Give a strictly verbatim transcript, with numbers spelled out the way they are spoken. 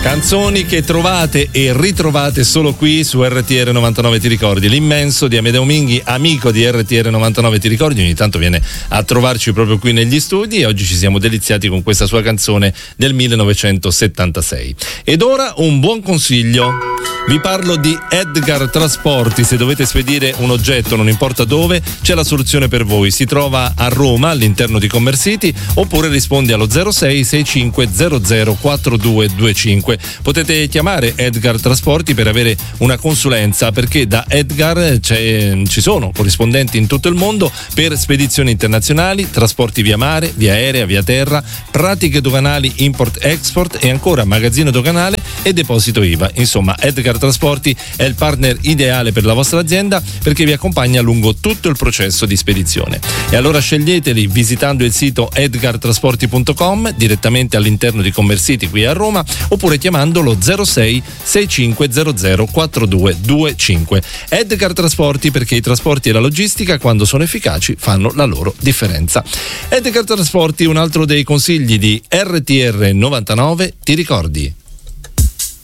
Canzoni che trovate e ritrovate solo qui su R T R novantanove Ti ricordi. L'immenso di Amedeo Minghi, amico di R T R novantanove Ti ricordi, ogni tanto viene a trovarci proprio qui negli studi e oggi ci siamo deliziati con questa sua canzone del millenovecentosettantasei. Ed ora un buon consiglio. Vi parlo di Edgar Trasporti. Se dovete spedire un oggetto, non importa dove, c'è la soluzione per voi. Si trova a Roma, all'interno di Commercity, oppure rispondi allo zero sei sei cinque zero zero quattro due due cinque. Potete chiamare Edgar Trasporti per avere una consulenza, perché da Edgar c'è, ci sono corrispondenti in tutto il mondo per spedizioni internazionali, trasporti via mare, via aerea, via terra, pratiche doganali import-export e ancora magazzino doganale e deposito I V A. Insomma, Edgar Trasporti è il partner ideale per la vostra azienda, perché vi accompagna lungo tutto il processo di spedizione. E allora sceglieteli visitando il sito edgar trasporti punto com direttamente all'interno di Commercity qui a Roma, oppure chiamando lo zero sei sei cinque zero zero quattro due due cinque. Edgar Trasporti, perché i trasporti e la logistica, quando sono efficaci, fanno la loro differenza. Edgar Trasporti, un altro dei consigli di R T R novantanove Ti ricordi.